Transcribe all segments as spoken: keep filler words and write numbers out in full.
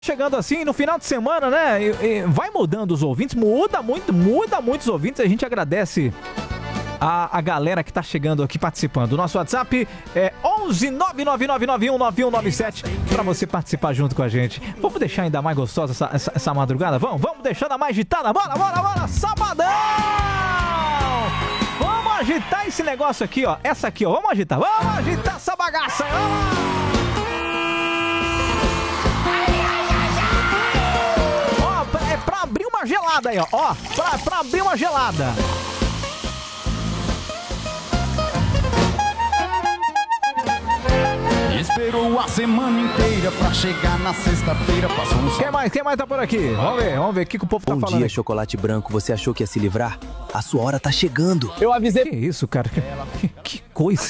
Chegando assim no final de semana, né? E, e vai mudando os ouvintes, muda muito, muda muitos ouvintes. A gente agradece a, a galera que tá chegando aqui participando. O nosso WhatsApp é onze nove nove nove nove um nove um nove sete pra você participar junto com a gente. Vamos deixar ainda mais gostosa essa, essa, essa madrugada? Vamos, vamos deixar ainda mais agitada. Bora, bora, bora! Sabadão! Vamos agitar esse negócio aqui, ó. Essa aqui, ó. Vamos agitar. Vamos agitar essa bagaça aí. Vamos! É pra abrir uma gelada aí, ó. Ó, pra, pra abrir uma gelada. Esperou a semana inteira pra chegar na sexta-feira. Passou um... Quem mais? Quem mais tá por aqui? Vamos ver, vamos ver o que, que o povo tá Bom falando. dia, aqui. Chocolate Branco. Você achou que ia se livrar? A sua hora tá chegando. Eu avisei. Que isso, cara? Que, que coisa.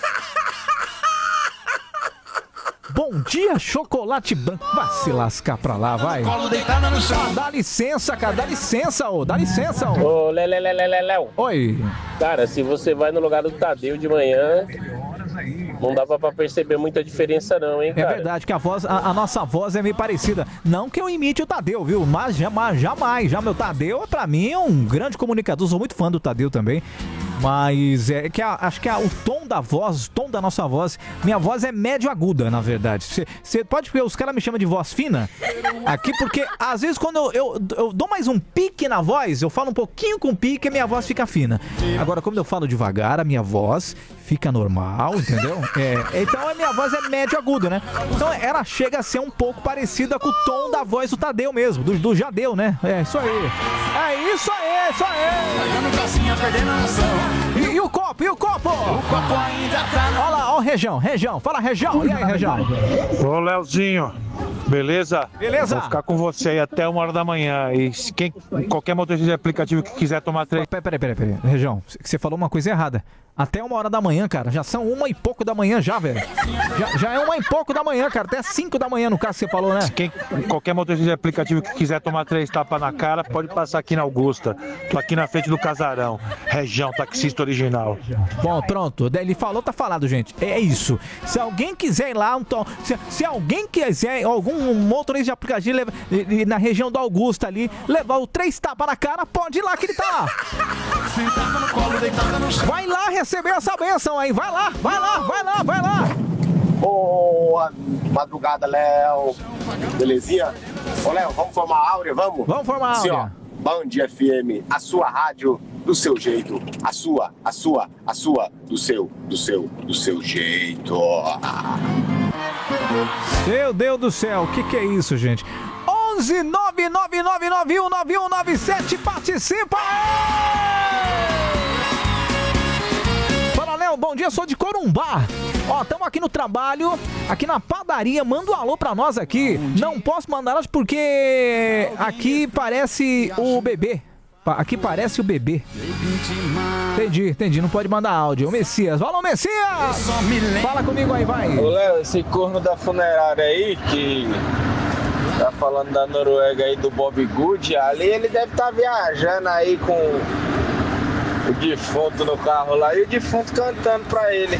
Bom dia, Chocolate Branco. Vai se lascar pra lá, vai. Ah, dá licença, cara. Dá licença, ô. Dá licença, ô. Ô, Léo. Oi. Cara, se você vai no lugar do Tadeu de manhã, não dava pra perceber muita diferença não, hein, cara? É verdade que a voz, a, a nossa voz é meio parecida. Não que eu imite o Tadeu, viu? Mas jamais, jamais. Já meu Tadeu, pra mim, é um grande comunicador. Sou muito fã do Tadeu também. Mas é que a, acho que a, o tom da voz, o tom da nossa voz, minha voz é médio aguda, na verdade. Você pode ver, os caras me chamam de voz fina aqui, porque às vezes quando eu, eu, eu dou mais um pique na voz, eu falo um pouquinho com pique e minha voz fica fina. Agora, quando eu falo devagar, a minha voz fica normal, entendeu? É, então a minha voz é médio aguda, né? Então ela chega a ser um pouco parecida com o tom da voz do Tadeu mesmo, do, do Jadeu, né? É isso aí. É isso aí, isso aí. E, e o copo, e o copo? O copo ainda tá. Olha lá, ó, Região, Região. Fala, Região. E aí, Região? Ô, Leozinho. Beleza? Beleza? Vou ficar com você aí até uma hora da manhã. E se quem, qualquer motorista de aplicativo que quiser tomar três... Peraí, peraí, peraí, peraí. Região, você falou uma coisa errada. Até uma hora da manhã, cara. Já são uma e pouco da manhã já, velho. Já, já é uma e pouco da manhã, cara. Até cinco da manhã, no caso que você falou, né? Se quem, qualquer motorista de aplicativo que quiser tomar três tapas na cara, pode passar aqui na Augusta. Tô aqui na frente do Casarão. Região, taxista original. Bom, pronto. Ele falou, tá falado, gente. É isso. Se alguém quiser ir lá, então, se, se alguém quiser, algum motorista de aplicativo leva, na região da Augusta ali, levar o três tapas na cara, pode ir lá que ele tá lá. Vai lá receber essa bênção aí. Vai lá, vai lá, vai lá, vai lá. Boa madrugada, Léo. Belezinha? Ô, Léo, vamos formar a Áurea, vamos? Vamos formar a Sim, Áurea. ó. Band F M, a sua rádio do seu jeito. A sua, a sua, a sua, do seu, do seu, do seu jeito. Meu Deus do céu, o que que é isso, gente? onze nove nove nove nove um nove um nove sete, participa! Fala, Léo, bom dia, sou de Corumbá. Ó, estamos aqui no trabalho, aqui na padaria, manda um alô pra nós aqui. Não posso mandar nós porque aqui parece o bebê. Aqui parece o bebê. Entendi, entendi, não pode mandar áudio. O Messias, fala, Messias! Fala comigo aí, vai. Ô, Léo, esse corno da funerária aí que tá falando da Noruega aí do Bob Good, ali ele deve estar tá viajando aí com o defunto no carro lá e o defunto cantando pra ele.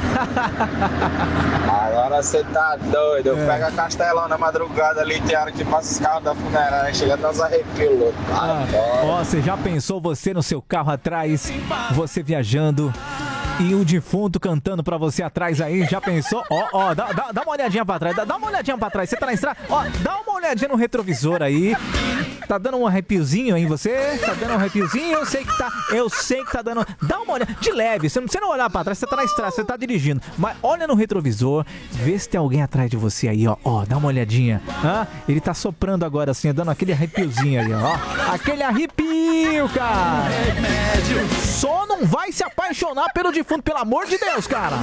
Agora você tá doido, eu é. pego a Castelão na madrugada ali, tem hora que passa os carros da funerária, chega até uns arrepios loucos. Ah, ó, você já pensou você no seu carro atrás, você viajando e o defunto cantando pra você atrás aí, já pensou? Ó, ó, dá, dá, dá uma olhadinha pra trás, dá, dá uma olhadinha pra trás, você tá na estrada, ó, dá uma olhadinha no retrovisor aí, tá dando um arrepiozinho em você, tá dando um arrepiozinho, eu sei que tá, eu sei que tá dando, dá uma olhada, de leve, você não precisa olhar pra trás, você tá na estrada, você tá dirigindo, mas olha no retrovisor, vê se tem alguém atrás de você aí, ó, ó, dá uma olhadinha, ah, ele tá soprando agora assim, dando aquele arrepiozinho aí, ó, aquele arrepio, cara, só não vai se apaixonar pelo defunto, pelo amor de Deus, cara.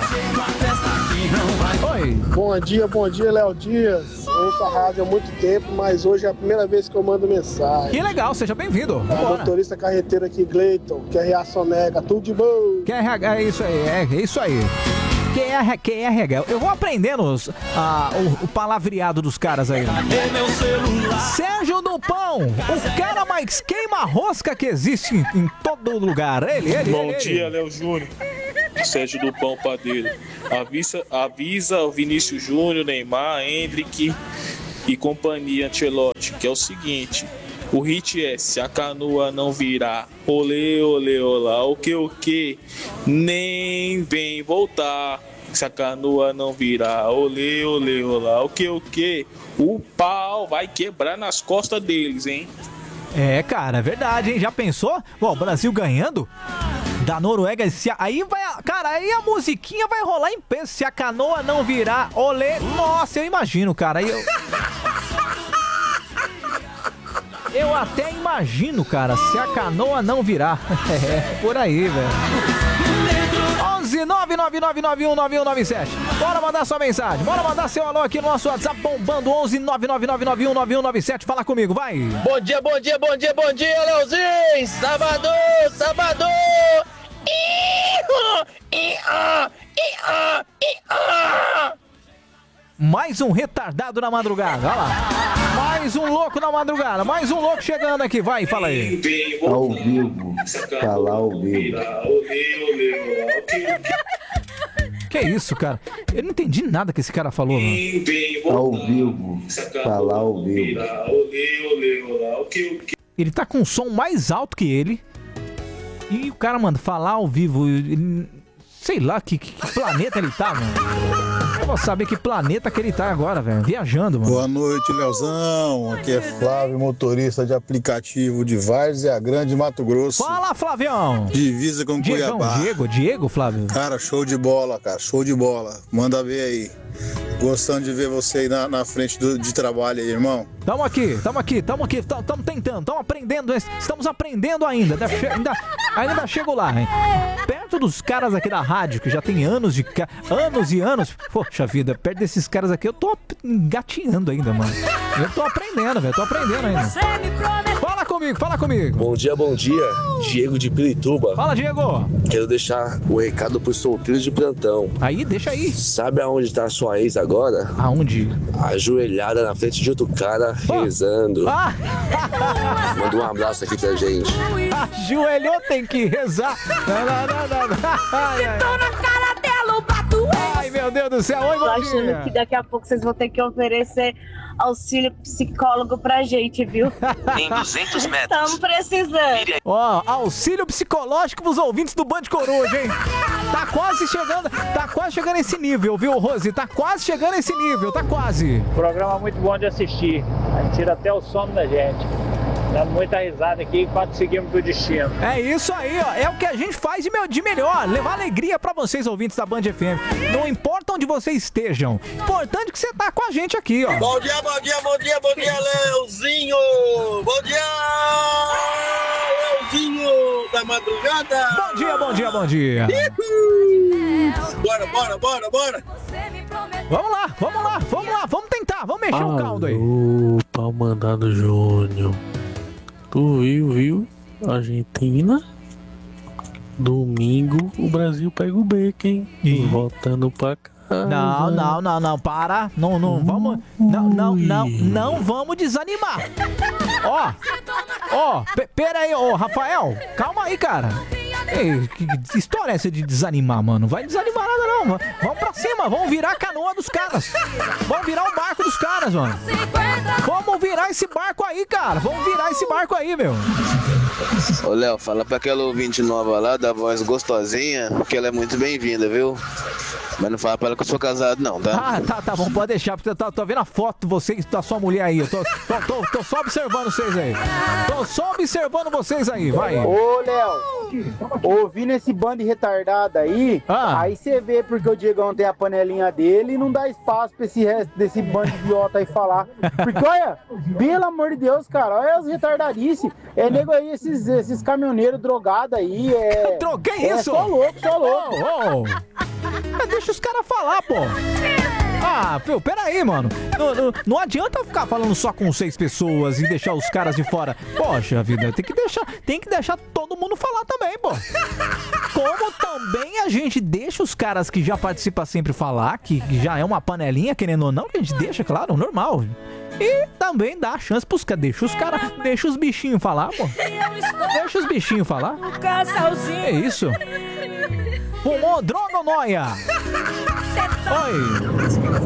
Oi. Bom dia, bom dia, Léo Dias. Eu ouço a rádio há muito tempo, mas hoje é a primeira vez que eu mando mensagem. Que legal, seja bem-vindo. É o motorista carreteiro aqui, Gleiton, Q R A Sonega, tudo de bom. Q R H, é isso aí, é, é isso aí. Q R, Q R H. Eu vou aprendendo os, ah, o, o palavreado dos caras aí. Sérgio do Pão, o cara mais queima-rosca que existe em, em todo lugar. Ele, ele, Bom ele, dia, ele. Léo Júnior. Sérgio do Pão Padeiro. Avisa, avisa o Vinícius Júnior, Neymar, Hendrick e companhia Ancelotti, que é o seguinte. O hit é: se a canoa não virar, olê, olê, olá, o que, o que, nem vem voltar. Se a canoa não virar, olê, olê, olá, o que, o que, o pau vai quebrar nas costas deles, hein? É, cara, é verdade, hein? Já pensou? Bom, o Brasil ganhando da Noruega, se a... aí vai, cara, aí a musiquinha vai rolar em peso. Se a canoa não virar, olê, nossa, eu imagino, cara, aí eu... Eu até imagino, cara, se a canoa não virar. É, por aí, velho. onze nove nove nove nove um nove um nove sete. Bora mandar sua mensagem. Bora mandar seu alô aqui no nosso WhatsApp bombando. onze nove nove nove nove um nove um nove sete. Fala comigo, vai. Bom dia, bom dia, bom dia, bom dia, Leozinho. Sábado, sábado. Iho, iho, iho, iho. Mais um retardado na madrugada, olha lá. Mais um louco na madrugada, mais um louco chegando aqui, vai, fala aí. Ao vivo, tá lá ao vivo. Que isso, cara? Eu não entendi nada que esse cara falou, mano. Ao vivo, tá lá ao vivo. Ele tá com um som mais alto que ele. E o cara, mano, falar ao vivo, ele... sei lá que, que planeta ele tá, mano. Eu vou saber que planeta que ele tá agora, velho. Viajando, mano. Boa noite, Leozão. Aqui é Flávio, motorista de aplicativo de Várzea Grande, Mato Grosso. Fala, Flavião. Divisa com Diegão, Cuiabá. Diego, Diego, Flávio. Cara, show de bola, cara. Show de bola. Manda ver aí. Gostando de ver você aí na, na frente do, de trabalho aí, irmão. Tamo aqui, tamo aqui, tamo aqui, tamo, tamo tentando, tamo aprendendo, estamos aprendendo ainda, ainda, ainda chego lá, hein? Perto dos caras aqui da rádio, que já tem anos de, anos e anos, poxa vida, perto desses caras aqui eu tô engatinhando ainda, mano. Eu tô aprendendo, velho, tô aprendendo ainda. Fala comigo, fala comigo. Bom dia, bom dia, Diego de Pirituba. Fala, Diego. Quero deixar o recado pros solteiros de plantão. Aí, deixa aí. Sabe aonde tá a sua ex agora? Aonde? Ajoelhada na frente de outro cara, oh. rezando. Ah. Manda um abraço aqui pra gente. Ajoelhou, tem que rezar. Não, não, não, não. Ai, ai. Tô na cara dela, o bato. Ai, meu Deus do céu. Oi, tô achando que daqui a pouco vocês vão ter que oferecer auxílio psicólogo pra gente, viu? Em duzentos metros. Estamos precisando. Ó, oh, auxílio psicológico pros ouvintes do Band Coruja, hein? Tá quase chegando, tá quase chegando esse nível, viu, Rose? Tá quase chegando esse nível, tá quase. Programa muito bom de assistir. A gente tira até o sono da gente. Dando muita risada aqui enquanto seguimos pro destino. É isso aí, ó. É o que a gente faz de, meu, de melhor. Levar alegria pra vocês, ouvintes da Band F M. Não importa onde vocês estejam. Importante que você tá com a gente aqui, ó. Bom dia, bom dia, bom dia, bom dia, Leozinho. Bom dia, Leozinho da madrugada. Bom dia, bom dia, bom dia. Bora, bora, bora, bora. Vamos lá, vamos lá, vamos lá. Vamos tentar, vamos mexer Alô, o caldo aí. Pau mandado Júnior. Tu viu, viu? Argentina. Domingo o Brasil pega o beco, hein? Ih. Voltando pra casa. Não, não, não, não, para. Não, não, vamos. Não, não, não, não vamos desanimar. Ó, ó, pera aí, ô, Rafael. Calma aí, cara. Ei, que, que história é essa de desanimar, mano? Vai desanimar nada, não. Vamos pra cima, vamos virar a canoa dos caras. Vamos virar o barco dos caras, mano. Vamos virar esse barco aí, cara. Vamos virar esse barco aí, meu. Ô, Léo, fala pra aquela ouvinte nova lá, da voz gostosinha, que ela é muito bem-vinda, viu? Mas não fala pra ela que eu sou casado, não, tá? Ah, tá, tá bom, pode deixar, porque eu tô, tô vendo a foto de vocês, da sua mulher aí. Eu tô, tô, tô, tô só observando vocês aí. Tô só observando vocês aí, vai. Ô, Léo, ouvindo esse bando retardado aí, ah. aí você vê porque o Diegão tem a panelinha dele e não dá espaço pra esse resto desse bando de idiota aí falar. Porque, olha, pelo amor de Deus, cara, olha as retardadices. É nego aí, esses, esses caminhoneiros drogados aí, é... Droguei é isso? só louco, só louco. Oh, oh. Deixa os caras falar, pô. Ah, pô, peraí, mano. Não, não, não adianta ficar falando só com seis pessoas e deixar os caras de fora. Poxa vida, tem que deixar, tem que deixar todo mundo falar também, pô. Como também a gente deixa os caras que já participam sempre falar, que já é uma panelinha, querendo ou não, que a gente deixa, claro, normal. E também dá a chance pros caras. Deixa os caras, deixa os bichinhos falar, pô. Deixa os bichinhos falar. É isso. Fumou droga ou noia? Oi.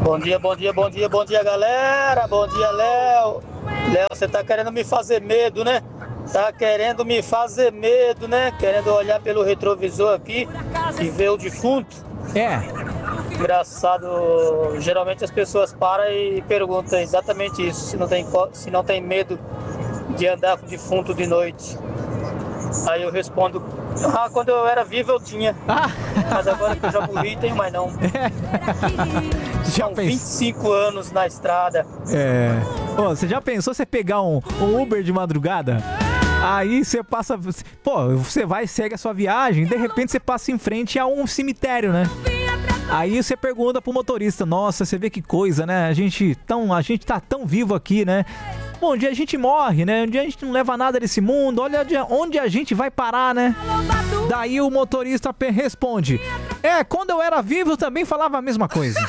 Bom dia, bom dia, bom dia, bom dia, galera. Bom dia, Léo. Léo, você tá querendo me fazer medo, né? Tá querendo me fazer medo, né? Querendo olhar pelo retrovisor aqui e ver o defunto. É. Engraçado, geralmente as pessoas param e perguntam exatamente isso, se não tem, se não tem medo de andar com defunto de noite. Aí eu respondo, ah, quando eu era vivo eu tinha, ah. mas agora que eu já morri, tenho mais não. São vinte e cinco anos na estrada. É. Ô, você já pensou você pegar um, um Uber de madrugada? Aí você passa, pô, você vai e segue a sua viagem, de repente você passa em frente a um cemitério, né? Aí você pergunta pro motorista, nossa, você vê que coisa, né? A gente, tão, a gente tá tão vivo aqui, né? Bom, um dia a gente morre, né? Um dia a gente não leva nada desse mundo, olha onde a gente vai parar, né? Daí o motorista responde, é, quando eu era vivo eu também falava a mesma coisa.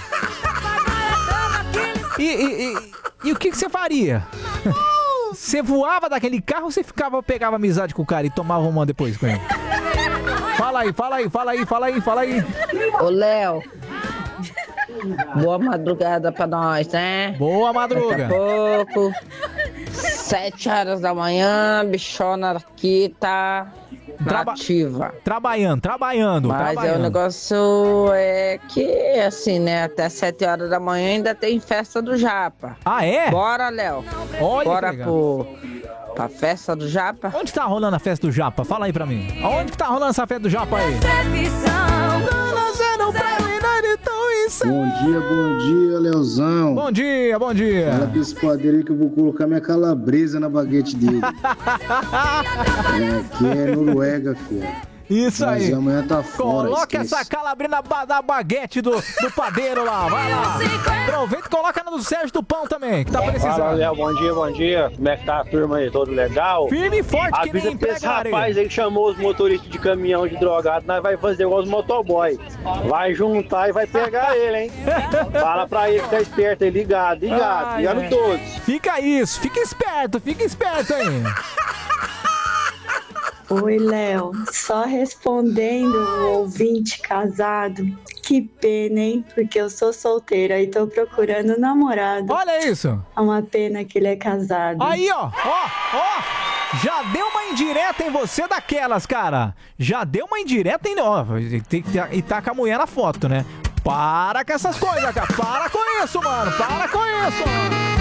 E, e, e, e o que, que você faria? Você voava daquele carro ou você ficava, pegava amizade com o cara e tomava uma depois com ele? Fala aí, fala aí, fala aí, fala aí, fala aí. Ô, Léo, boa madrugada pra nós, né? Boa madruga. Daqui a pouco, sete horas da manhã, bichona aqui tá Traba nativa. Trabalhando, trabalhando, Mas trabalhando. é, o negócio é que, assim, né, até sete horas da manhã ainda tem festa do Japa. Ah, é? Bora, Léo. Olha Bora que legal. pro... pra festa do Japa. Onde tá rolando a festa do Japa? Fala aí pra mim. Onde que tá rolando essa festa do Japa aí? Bom dia, bom dia, Leozão. Bom dia, bom dia. Fala pra esse padeiro aí que eu vou colocar minha calabresa na baguete dele. É, que é Noruega, filho. Isso Mas aí. amanhã tá fora. Coloca esquece. essa calabrina ba da baguete do, do padeiro lá. Vai lá. Aproveita e coloca na do Sérgio do Pão também, que tá precisando. Fala, Léo, bom dia, bom dia. Como é que tá a turma aí? Todo legal? Firme e forte, que nem Avisa pra esse empregário. rapaz aí que chamou os motoristas de caminhão de drogado, nós vai fazer igual os motoboy. Vai juntar e vai pegar ele, hein? Fala pra ele que tá esperto aí, ligado, ligado, Ai, ligado ai. todos. Fica isso, fica esperto, fica esperto aí. Oi, Léo. Só respondendo o ouvinte casado. Que pena, hein? Porque eu sou solteira e tô procurando um namorado. Olha isso. É uma pena que ele é casado. Aí, ó, ó, ó. Já deu uma indireta em você daquelas, cara. Já deu uma indireta em... Ó, tem que e tá com a mulher na foto, né? Para com essas coisas, cara. Para com isso, mano. Para com isso, mano.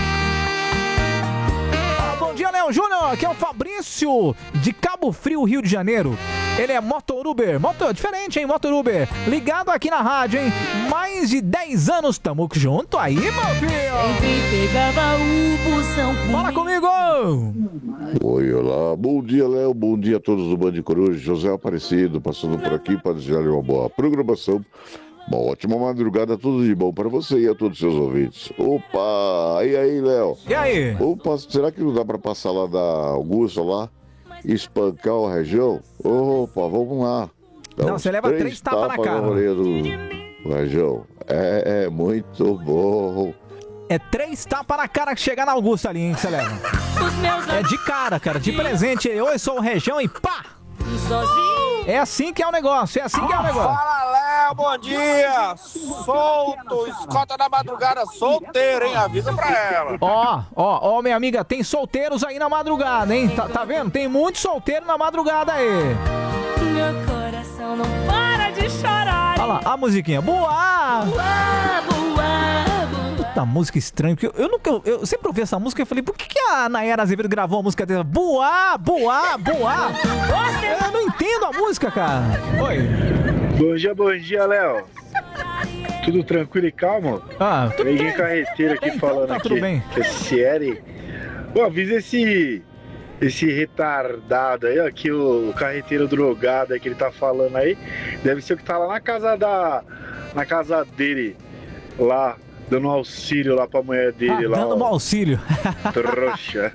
Bom dia, Léo Júnior, aqui é o Fabrício de Cabo Frio, Rio de Janeiro. Ele é motoruber, motor diferente, hein, motoruber. Ligado aqui na rádio, hein, mais de dez anos, tamo junto aí, meu filho. Fala comigo. Oi, olá, bom dia, Léo, bom dia a todos do Band Coruja, José Aparecido, passando por aqui para desejar uma boa programação. Uma ótima madrugada, tudo de bom para você e a todos os seus ouvintes. Opa, e aí, Léo? E aí? Opa, será que não dá para passar lá da Augusta lá e espancar o Região? Opa, vamos lá. Dá Não, uns você leva três tapas na cara. orelha do, do Região. É, é muito bom. É três tapas na cara que chegar na Augusta ali, hein, que você leva. É de cara, cara, de presente. Oi, sou o Região e pá! É assim que é o negócio, é assim que é o negócio. Fala, Léo, bom dia! Solto, escota da madrugada, solteiro, hein? Avisa pra ela. Ó, ó, ó, minha amiga, tem solteiros aí na madrugada, hein? Tá, tá vendo? Tem muito solteiro na madrugada aí. Meu coração não para de chorar. Olha lá, a musiquinha. Boa! Boa, boa, boa. Puta música estranha, porque eu, eu nunca, eu, eu sempre ouvi essa música e falei, por que, que a Nayara Azevedo gravou a música dela? Boa, boa, boa! Eu não entendo a música, cara. Oi. Bom dia, bom dia, Léo. Tudo tranquilo e calmo? Ah, tudo Ninguém bem. carreteiro aqui Então, falando tá aqui. tudo bem. Que é Sieri. Pô, avisa esse, esse retardado aí, ó, que o, o carreteiro drogado aí que ele tá falando aí, deve ser o que tá lá na casa da... na casa dele, lá, dando um auxílio lá pra mulher dele Ah, lá. dando um ó. auxílio. Trouxa.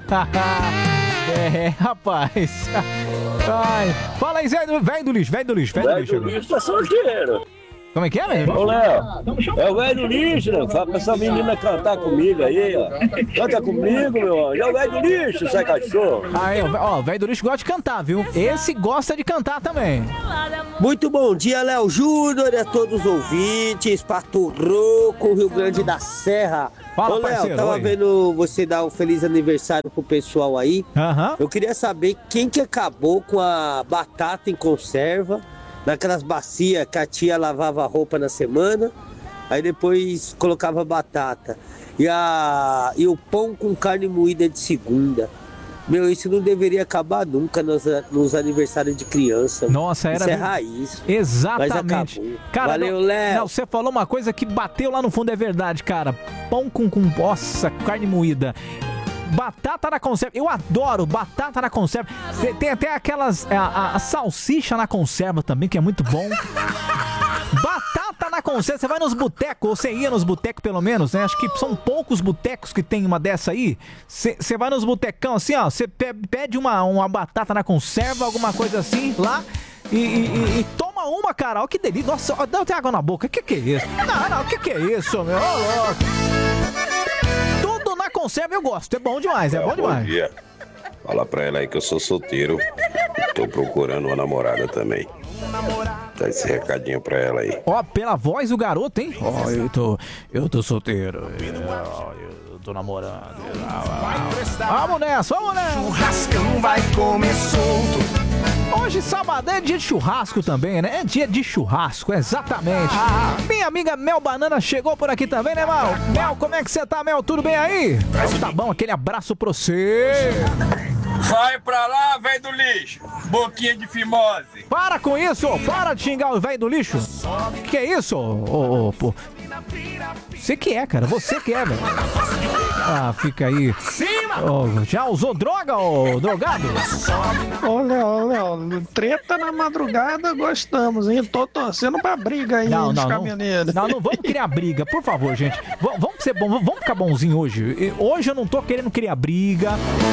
É, rapaz. Ai, fala aí, Zé, do- velho do lixo, velho do lixo, velho do lixo. Velho do lixo é solteiro. Como é que é, velho? Ô, Léo, é o velho do lixo, né? Fala pra essa menina cantar comigo aí, ó. Canta comigo, meu anjo. É o velho do lixo, sai cachorro. Aí, ó, o velho do lixo gosta de cantar, viu? Esse gosta de cantar também. Muito bom dia, Léo Júnior, e a todos os ouvintes, Pato Roco, Rio Grande da Serra. Fala, Ô, Léo, parceiro, tava oi. vendo você dar um feliz aniversário pro pessoal aí. Aham. Eu queria saber quem que acabou com a batata em conserva, naquelas bacias que a tia lavava a roupa na semana, aí depois colocava batata. E, a, e o pão com carne moída de segunda. Meu, isso não deveria acabar nunca nos, nos aniversários de criança. Nossa, era. Isso é raiz. Exatamente. Mas acabou. Cara, Valeu, não, Léo. não, você falou uma coisa que bateu lá no fundo, é verdade, cara. Pão com, com nossa, carne moída. Batata na conserva, eu adoro batata na conserva. Tem, tem até aquelas, a, a, a salsicha na conserva também, que é muito bom. Batata na conserva, você vai nos botecos, ou você ia nos botecos pelo menos, né? Acho que são poucos botecos que tem uma dessa aí. Você vai nos botecão assim, ó, você pede uma, uma batata na conserva, alguma coisa assim, lá. E, e, e toma uma, cara, olha que delícia. Nossa, ó, dá até água na boca, o que que é isso? Não, não, o que que é isso, meu? Ó, louco. Tudo na conserva eu gosto, é bom demais, é bom demais. Bom dia. Fala pra ela aí que eu sou solteiro e tô procurando uma namorada também. Dá esse recadinho pra ela aí. Ó, pela voz do garoto, hein? Ó, eu tô, eu tô solteiro, eu, eu tô namorando. Vamos nessa, vamos nessa. Churrascão vai comer solto. Hoje, sábado, é dia de churrasco também, né? É dia de churrasco, exatamente. Minha amiga Mel Banana chegou por aqui também, né, Mel? Mel, como é que você tá, Mel? Tudo bem aí? Então, tá bom, aquele abraço pra você. Vai pra lá, velho do lixo. Boquinha de fimose. Para com isso, para de xingar o velho do lixo. Que que é isso, ô, ô, pô? Você que é, cara, você que é, velho. Ah, fica aí. Oh, já usou droga, ô drogado? Ô, Léo, Léo, treta na madrugada gostamos, hein? Tô torcendo pra briga aí não, dos não, caminhoneiros. Não, não vamos criar briga, por favor, gente. V vamos ser bom, vamos ficar bonzinho hoje. Hoje eu não tô querendo criar briga.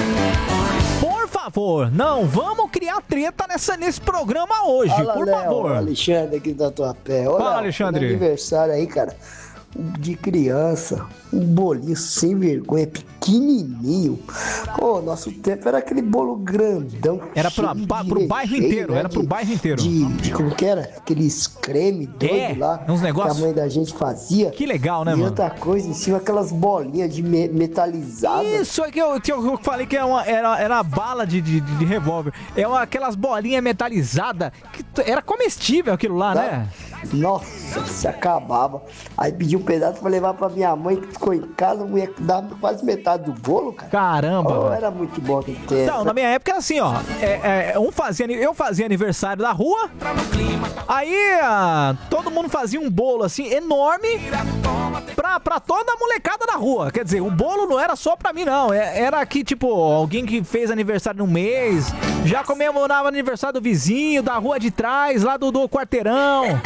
Por favor, não vamos criar treta nessa, nesse programa hoje, Fala, por Léo, favor. Alexandre aqui da tua pé. Ô, Fala, Léo, Alexandre. no aniversário aí, cara, de criança, um bolinho sem vergonha, pequenininho. Ô, nosso tempo era aquele bolo grandão. Era pra, cheio pra, de pro bairro recheio, inteiro, né, era pro de- bairro inteiro. De, de como que era? Aqueles creme doido É, lá. uns negócios- que a mãe da gente fazia. Que legal, né, e mano? outra coisa, em cima aquelas bolinhas de me metalizadas. Isso é que eu, que eu falei que era, uma, era, era bala de, de, de revólver. É uma, aquelas bolinhas metalizadas. Que t- era comestível aquilo lá, Tá? né? Nossa, se acabava. Aí pedi um pedaço pra levar pra minha mãe, que ficou em casa, a mulher dava quase metade do bolo, cara. Caramba, Oh, mano. era muito bom aquele tempo. Então, na minha época era assim, ó. É, é, um fazia, eu fazia aniversário da rua. Aí ah, todo mundo fazia um bolo assim, enorme. Pra, pra toda a molecada da rua. Quer dizer, o bolo não era só pra mim, não. É- Era que, tipo, alguém que fez aniversário no mês, já comemorava aniversário do vizinho, da rua de trás, lá do, do quarteirão.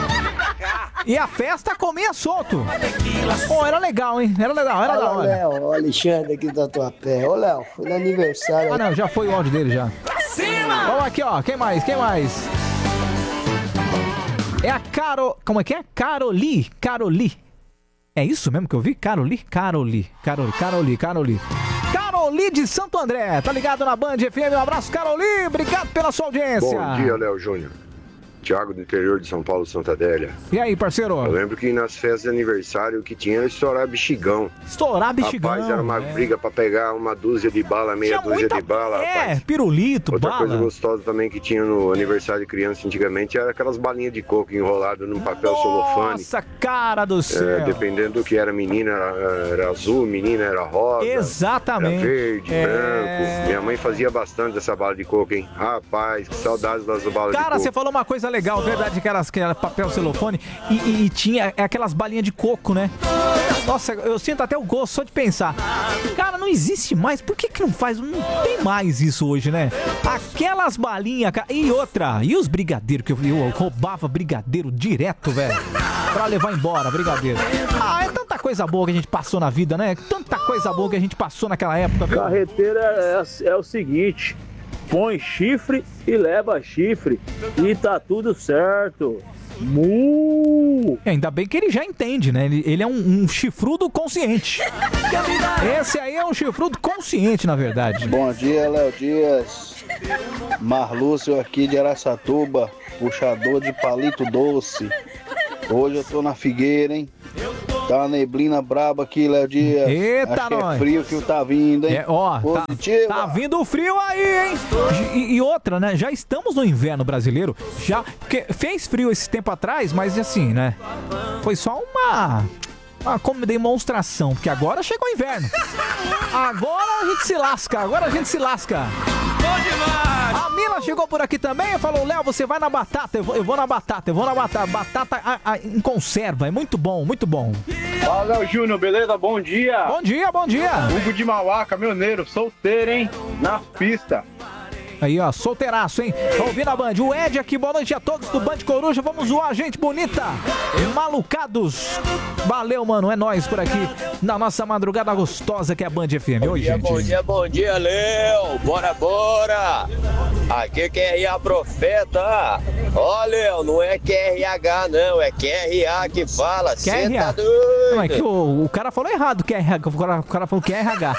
E a festa comia solto. Pô, era legal, hein? Era legal, era da Fala, hora. Léo, o Alexandre aqui da tua pé. Ô, Léo, foi no aniversário. Ah, não, já foi o áudio dele já. Vamos aqui, ó. Quem mais? Quem mais? É a Caro... Como é que é? Caroli. Caroli. É isso mesmo que eu vi? Caroli? Caroli. Caroli, Caroli, Caroli. Caroli de Santo André. Tá ligado na Band F M? Um abraço, Caroli. Obrigado pela sua audiência. Bom dia, Léo Júnior. Thiago do interior de São Paulo, Santa Adélia. E aí, parceiro? Eu lembro que nas festas de aniversário o que tinha era estourar bexigão. Estourar bexigão. Rapaz, era uma é. briga pra pegar uma dúzia de bala, meia Tinha dúzia muita- de bala, É, rapaz. pirulito, Outra bala. coisa gostosa também que tinha no aniversário de criança antigamente era aquelas balinhas de coco enroladas num papel celofane. Nossa, cara do É, céu. dependendo do que era menina, era, era azul, menina era rosa. Exatamente. Era verde, É. branco. Minha mãe fazia bastante dessa bala de coco, hein? Rapaz, que saudades das balas de Cara, coco. você falou uma coisa legal, verdade, que era, que era papel celofane e, e- e tinha aquelas balinhas de coco, né? Nossa, eu sinto até o gosto só de pensar. Cara, não existe mais. Por que que não faz? Não tem mais isso hoje, né? Aquelas balinhas, cara. E outra, e os brigadeiros que eu, eu roubava brigadeiro direto, velho, pra levar embora, brigadeiro. Ah, é tanta coisa boa que a gente passou na vida, né? Tanta coisa boa que a gente passou naquela época, viu? Carreteira é, é o seguinte: põe chifre e leva chifre e tá tudo certo. Mu! Ainda bem que ele já entende, né? Ele, ele é um, um chifrudo consciente. Esse aí é um chifrudo consciente, na verdade. Bom dia, Léo Dias. Marlúcio aqui de Araçatuba, puxador de palito doce. Hoje eu tô na Figueira, hein? Tá uma neblina braba aqui, Léo Dias. Eita, Acho que nós. é frio que tá vindo, hein? É, ó, tá, tá vindo frio aí, hein? E, e outra, né? Já estamos no inverno brasileiro. Já. Porque fez frio esse tempo atrás, mas assim, né? Foi só uma. Uma como demonstração, porque agora chegou o inverno. Agora a gente se lasca, agora a gente se lasca. A Mila chegou por aqui também e falou: Léo, você vai na batata. Eu vou, eu vou na batata, eu vou na batata. Batata a, a, em conserva, é muito bom, muito bom. Fala, Léo Júnior, beleza? Bom dia. Bom dia, bom dia. Hugo de Mauá, caminhoneiro, solteiro, hein? Na pista. Aí, ó, solteiraço, hein? Tô ouvindo a Band. O Ed aqui, boa noite a todos do Band Coruja. Vamos zoar, gente bonita. Malucados. Valeu, mano. É nóis por aqui na nossa madrugada gostosa que é a Band F M. Oi, gente. Bom dia, bom dia, Léo. Bora, bora. Aqui que é a Profeta. Ó, Léo, não é Q R H, não. É Q R A que fala. Cê tá doido. Não, é que o, o cara falou errado, Q R H. O cara, o cara falou Q R H.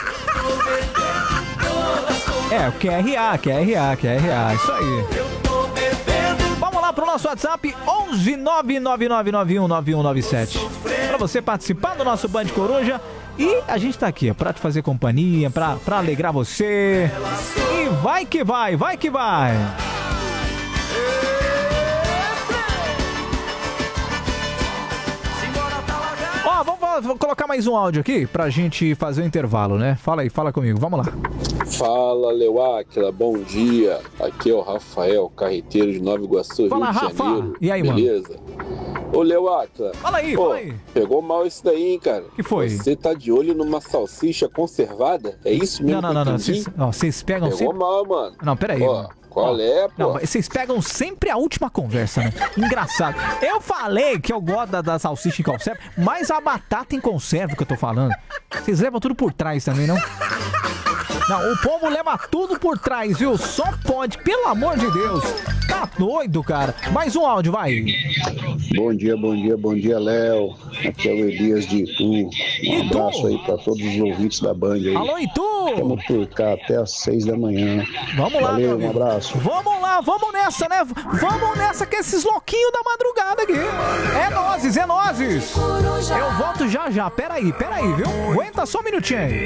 É, o Q R A, Q R A, Q R A, isso aí. Vamos lá pro nosso WhatsApp, onze nove nove nove nove um nove um nove sete. Pra você participar do nosso Band Coruja. E a gente tá aqui, ó, pra te fazer companhia, pra, pra alegrar você. E vai que vai, vai que vai. Ó, vamos, vamos colocar mais um áudio aqui pra gente fazer o intervalo, né? Fala aí, fala comigo, vamos lá. Fala, Leuáquila, bom dia. Aqui é o Rafael, carreteiro de Nova Iguaçu, Fala, Rio de Rafa. Janeiro. E aí, mano? Beleza? Ô, Leuáquila. Fala aí, pô, fala aí. Pegou mal isso daí, hein, cara? Que foi? Você tá de olho numa salsicha conservada? É isso mesmo? Não, não, não, não. Vocês, ó, vocês pegam Pegou sempre... mal, mano. Não, peraí. Ó, mano. qual Ó, é, pô? Não, vocês pegam sempre a última conversa, né? Engraçado. Eu falei que eu gosto da, da salsicha em conserva, mas a batata em conserva que eu tô falando. Vocês levam tudo por trás também, não? Não, o povo leva tudo por trás, viu? Só pode, pelo amor de Deus. Tá doido, cara. Mais um áudio, vai. Bom dia, bom dia, bom dia, Léo. Aqui é o Elias de Itu. Um abraço aí pra todos os ouvintes da Band aí. Alô, Itu! Estamos por cá até às seis da manhã. Vamos lá, Valeu, meu um abraço. Vamos lá, vamos nessa, né? Vamos nessa com esses louquinhos da madrugada aqui. É nozes, é nozes. Eu volto já já. Pera aí, pera aí, viu? Aguenta só um minutinho aí.